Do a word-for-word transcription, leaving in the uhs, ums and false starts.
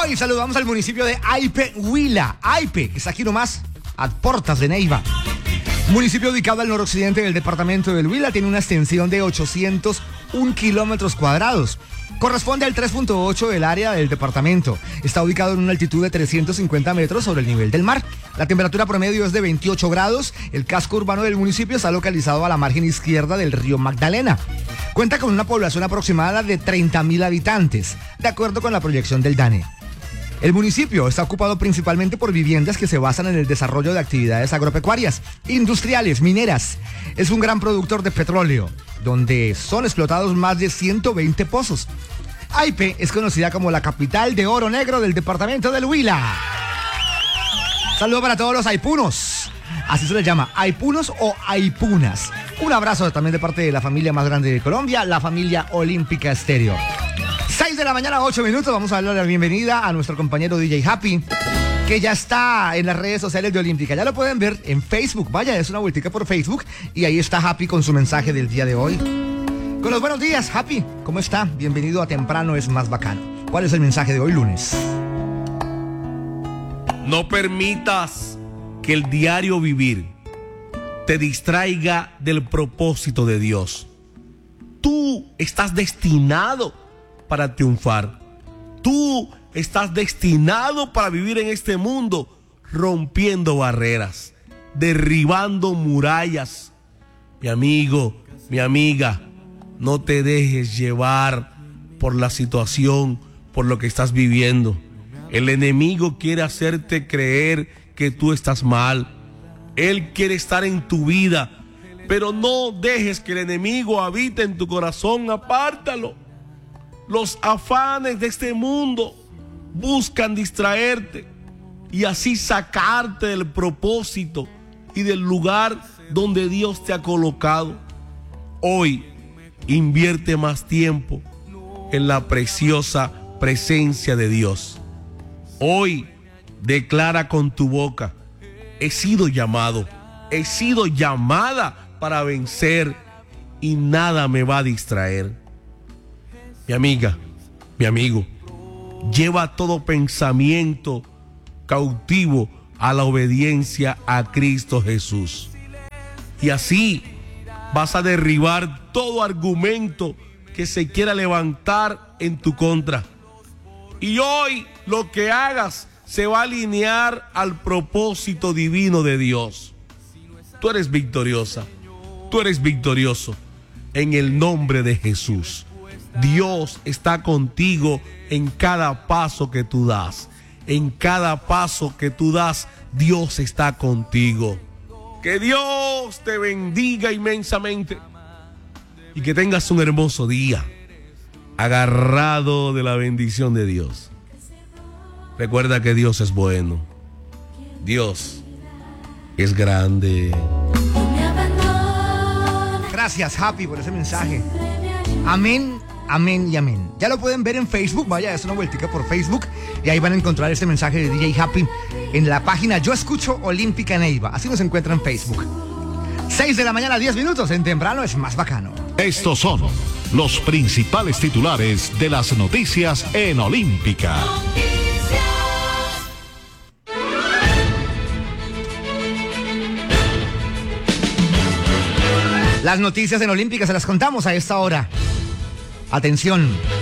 Hoy saludamos al municipio de Aipe, Huila. Aipe, que está aquí nomás, a puertas de Neiva. Municipio ubicado al noroccidente del departamento del Huila, tiene una extensión de ochocientos un kilómetros cuadrados. Corresponde al tres punto ocho del área del departamento. Está ubicado en una altitud de trescientos cincuenta metros sobre el nivel del mar. La temperatura promedio es de veintiocho grados. El casco urbano del municipio está localizado a la margen izquierda del río Magdalena. Cuenta con una población aproximada de treinta mil habitantes, de acuerdo con la proyección del DANE. El municipio está ocupado principalmente por viviendas que se basan en el desarrollo de actividades agropecuarias, industriales, mineras. Es un gran productor de petróleo, donde son explotados más de ciento veinte pozos. Aipe es conocida como la capital de oro negro del departamento del Huila. Saludo para todos los aipunos. Así se les llama, aipunos o aipunas. Un abrazo también de parte de la familia más grande de Colombia, la familia Olímpica Estéreo. seis de la mañana, ocho minutos. Vamos a darle la bienvenida a nuestro compañero D J Happy, que ya está en las redes sociales de Olímpica. Ya lo pueden ver en Facebook. Vaya, es una vueltica por Facebook y ahí está Happy con su mensaje del día de hoy. Con los buenos días, Happy. ¿Cómo está? Bienvenido a Temprano es Más Bacano. ¿Cuál es el mensaje de hoy, lunes? No permitas que el diario vivir te distraiga del propósito de Dios. Tú estás destinado para triunfar. Tú estás destinado para vivir en este mundo rompiendo barreras, derribando murallas. Mi amigo, mi amiga, no te dejes llevar por la situación, por lo que estás viviendo. El enemigo quiere hacerte creer que tú estás mal. Él quiere estar en tu vida, pero no dejes que el enemigo habite en tu corazón. Apártalo. Los afanes de este mundo buscan distraerte y así sacarte del propósito y del lugar donde Dios te ha colocado. Hoy invierte más tiempo en la preciosa presencia de Dios. Hoy declara con tu boca: he sido llamado, he sido llamada para vencer y nada me va a distraer. Mi amiga, mi amigo, lleva todo pensamiento cautivo a la obediencia a Cristo Jesús. Y así vas a derribar todo argumento que se quiera levantar en tu contra. Y hoy lo que hagas se va a alinear al propósito divino de Dios. Tú eres victoriosa, tú eres victorioso en el nombre de Jesús. Dios está contigo en cada paso que tú das. En cada paso que tú das, Dios está contigo. Que Dios te bendiga inmensamente y que tengas un hermoso día, agarrado de la bendición de Dios. Recuerda que Dios es bueno. Dios es grande. Gracias, Happy, por ese mensaje. Amén, amén y amén. Ya lo pueden ver en Facebook. Vaya, es una vueltica por Facebook y ahí van a encontrar este mensaje de D J Happy en la página Yo Escucho Olímpica Neiva. Así nos encuentra en Facebook. seis de la mañana, diez minutos. En Temprano es Más Bacano. Estos son los principales titulares de las noticias en Olímpica. Las noticias en Olímpica se las contamos a esta hora. Atención.